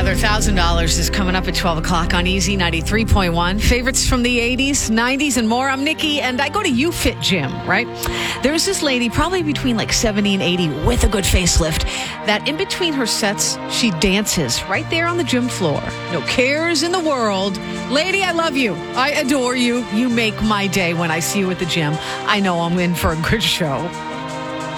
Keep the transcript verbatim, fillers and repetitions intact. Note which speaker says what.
Speaker 1: Another one thousand dollars is coming up at twelve o'clock on Easy ninety-three point one. Favorites from the eighties, nineties, and more. I'm Nikki, and I go to YouFit Gym, right? There's this lady, probably between like seventy and eighty, with a good facelift, that in between her sets, she dances right there on the gym floor. No cares in the world. Lady, I love you. I adore you. You make my day when I see you at the gym. I know I'm in for a good show.